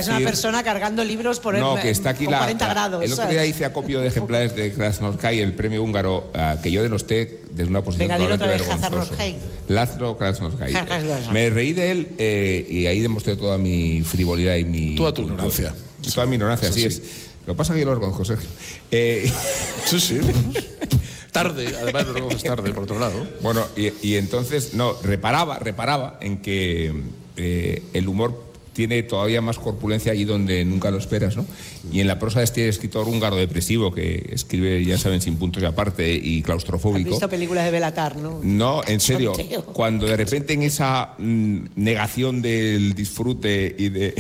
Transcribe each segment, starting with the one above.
es una persona cargando libros por no, que está aquí 40 grados. El otro día hice acopio de ejemplares de Krasnoyarsk, el premio húngaro, que yo denosté desde una posición totalmente vergonzosa. László Krasnoyarsk. Me reí de él y ahí demostré toda mi frivolidad y mi... Toda tu ignorancia. Toda mi ignorancia, así es. Lo que pasa es que yo lo reconozco, Sergio. Sí. Tarde, además lo reconoces tarde, por otro lado. Bueno, y entonces, reparaba en que el humor tiene todavía más corpulencia allí donde nunca lo esperas, ¿no? Y en la prosa de este escritor húngaro depresivo que escribe, ya saben, sin puntos y aparte y claustrofóbico. ¿Has visto películas de Belatar, no? No, en serio. Cuando de repente en esa negación del disfrute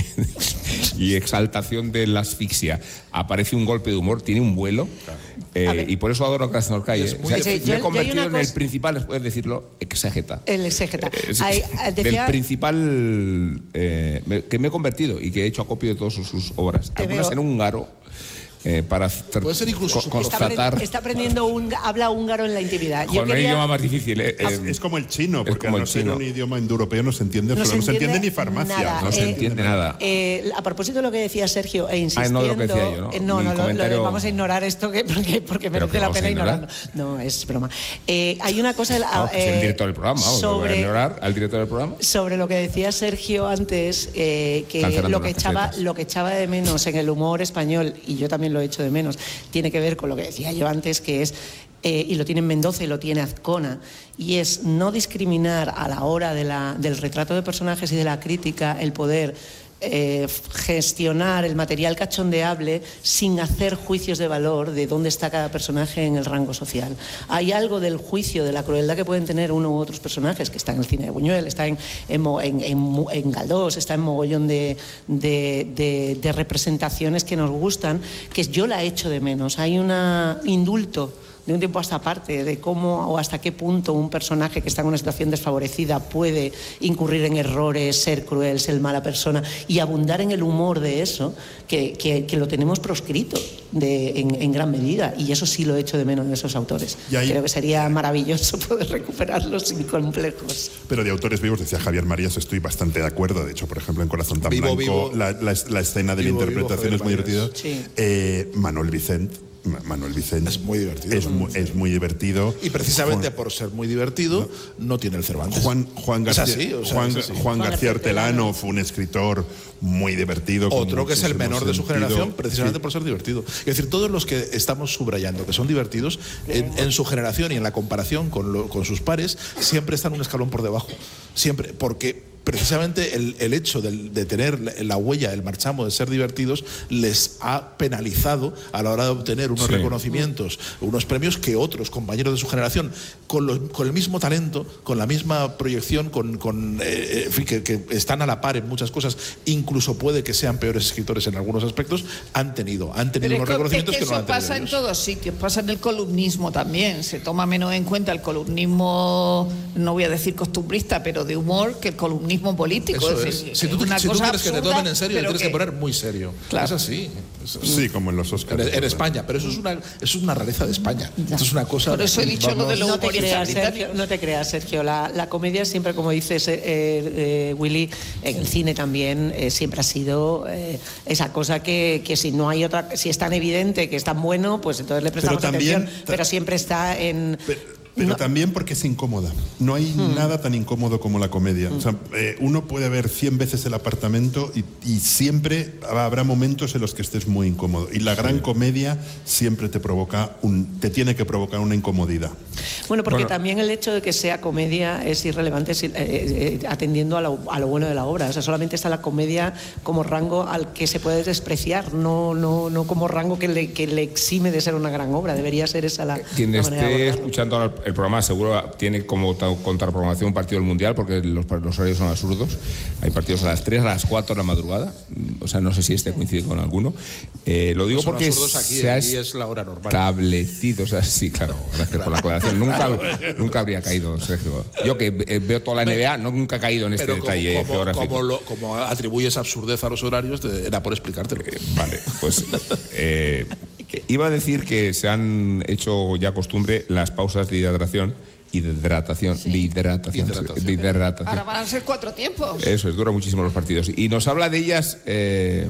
y exaltación de la asfixia aparece un golpe de humor, tiene un vuelo. Y por eso adoro a Krasnoyarsk. Me he convertido en el principal, después de decirlo, exégeta. El exégeta. Del principal que me he convertido y que he hecho acopio de todas sus obras. Algunas en húngaro. Para puede ser incluso constatar. Está aprendiendo habla húngaro en la intimidad. Con un idioma más difícil. Es como el chino, porque al no ser un idioma indoeuropeo no se entiende, no se entiende ni farmacia. Nada. No se entiende nada. A propósito de lo que decía Sergio, insistiendo... no lo que decía yo, ¿no? Vamos a ignorar esto porque merece la pena ignorarlo. No, es broma. Hay una cosa... el director del programa, vamos a ignorar al director del programa. Sobre lo que decía Sergio antes, que lo que echaba de menos en el humor español, y yo también lo he hecho de menos, tiene que ver con lo que decía yo antes, que es, y lo tiene Mendoza y lo tiene Azcona, y es no discriminar a la hora del retrato de personajes y de la crítica, el poder gestionar el material cachondeable sin hacer juicios de valor de dónde está cada personaje en el rango social. Hay algo del juicio de la crueldad que pueden tener uno u otros personajes, que está en el cine de Buñuel, está en Galdós, está en mogollón de representaciones que nos gustan, que yo la echo de menos. Hay un indulto de un tiempo a esta parte, de cómo o hasta qué punto un personaje que está en una situación desfavorecida puede incurrir en errores, ser cruel, ser mala persona, y abundar en el humor de eso, que lo tenemos proscrito en gran medida, y eso sí lo echo de menos en esos autores. Creo que sería maravilloso poder recuperarlos sin complejos. Pero de autores vivos, decía Javier Marías, estoy bastante de acuerdo. De hecho, por ejemplo, en Corazón tan Blanco, la escena de la interpretación es muy divertida. Sí. Manuel Vicent es muy divertido. Es muy divertido. Y precisamente por ser muy divertido, no tiene el Cervantes. Juan García Hortelano fue un escritor muy divertido. Otro que es el menor de su generación, precisamente por ser divertido. Es decir, todos los que estamos subrayando que son divertidos, en su generación y en la comparación con sus pares, siempre están un escalón por debajo. Siempre, porque precisamente el hecho de tener la huella, el marchamo de ser divertidos, les ha penalizado a la hora de obtener unos reconocimientos, unos premios que otros compañeros de su generación, con el mismo talento, con la misma proyección, en fin, que están a la par en muchas cosas, incluso puede que sean peores escritores en algunos aspectos, han tenido unos reconocimientos que no han tenido. Eso pasa en todos sitios, pasa en el columnismo también. Se toma menos en cuenta el columnismo, no voy a decir costumbrista, pero de humor, que el columnismo político. Eso es. Si tú quieres que te tomen en serio, te tienes que poner muy serio. Claro. Es así. Sí, como en los Oscars. En España, pero eso es una rareza de España. Esto es una cosa... Por eso he dicho lo de los humoristas. No te creas, Sergio. La comedia siempre, como dices, Willy, en el cine también siempre ha sido esa cosa que si no hay otra, si es tan evidente que es tan bueno, pues entonces le prestamos atención. Pero siempre está en... Pero también porque es incómoda. No hay nada tan incómodo como la comedia. O sea, uno puede ver 100 veces El Apartamento y siempre habrá momentos en los que estés muy incómodo. Y la gran comedia siempre te tiene que provocar una incomodidad. Bueno, porque también el hecho de que sea comedia es irrelevante atendiendo a lo bueno de la obra. O sea, solamente está la comedia como rango al que se puede despreciar, no como rango que le exime de ser una gran obra. Debería ser esa la Quien la manera de esté abordarlo. escuchando ahora el programa seguro tiene como contraprogramación un partido del Mundial, porque los horarios son absurdos. Hay partidos a las 3, a las 4 de la madrugada. O sea, no sé si este coincide con alguno. Lo digo porque aquí es la hora normal. Establecido. O sea, sí, claro, gracias por la aclaración. Nunca habría caído, Sergio. Yo que veo toda la NBA, nunca he caído en este detalle geográfico. Como atribuyes absurdez a los horarios, era por explicártelo. Vale, pues... iba a decir que se han hecho ya costumbre las pausas de hidratación y de hidratación. Ahora van a ser 4 tiempos. Eso es, dura muchísimo los partidos. Y nos habla de ellas